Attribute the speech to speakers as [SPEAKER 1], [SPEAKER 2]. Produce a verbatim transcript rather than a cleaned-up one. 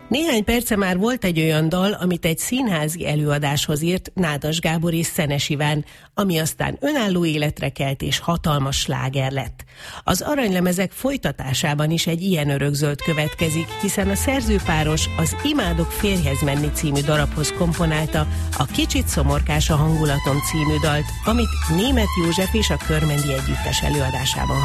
[SPEAKER 1] Néhány perce már volt egy olyan dal, amit egy színházi előadáshoz írt Nádas Gábor és Szenes Iván, ami aztán önálló életre kelt és hatalmas sláger lett. Az aranylemezek folytatásában is egy ilyen örökzöld következik, hiszen a szerzőpáros az Imádok férjhez menni című darabhoz komponálta a Kicsit szomorkás a hangulatom című dalt, amit Németh József és a Körmendi Együttes előadásában